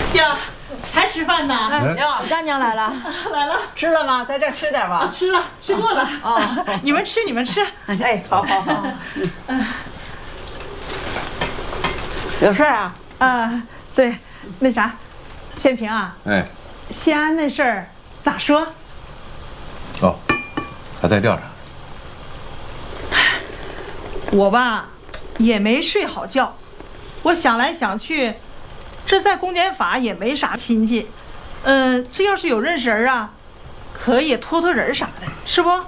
呀，才吃饭呢？ 哟，大娘来了， 来了， 吃了吗？在这儿吃点吧。 吃了，吃过了。 哦， 你们吃，你们吃。 哎，好好好。有事啊？ 对，那啥，宪平啊， 哎， 西安那事儿咋说？ 哦，还在调查。 我吧，也没睡好觉。我想来想去，这在公检法也没啥亲戚。这要是有认识人啊，可以托托人啥的，是不？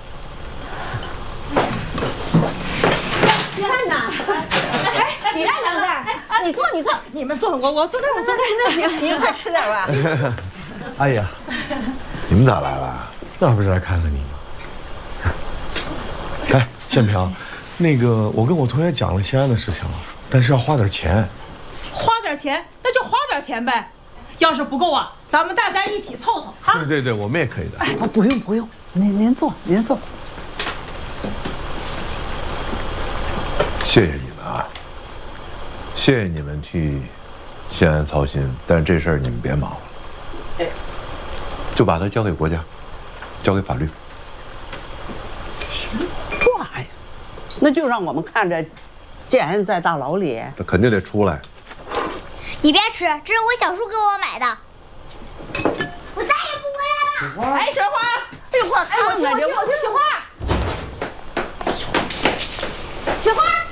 看呐，哎，你来等着，你坐，你坐， 你们坐，我坐这儿，我坐这儿。 那行， 你们快吃点吧。 哎呀，你们咋来了？那不是来看看你吗？哎，宪平，那个我跟我同学讲了西安的事情了，但是要花点钱。 花点钱，那就花点钱呗。要是不够啊，咱们大家一起凑凑哈。 对对对，我们也可以的。 哎，不用不用，您坐，您坐。 谢谢你们啊，谢谢你们替西安操心，但这事儿你们别忙了，就把它交给国家，交给法律。 什么话呀？那就让我们看着建安在大牢里。 这肯定得出来。 你别吃，这是我小叔给我买的，我再也不回来了。 哎，雪花，哎，我看看， 雪花，雪花。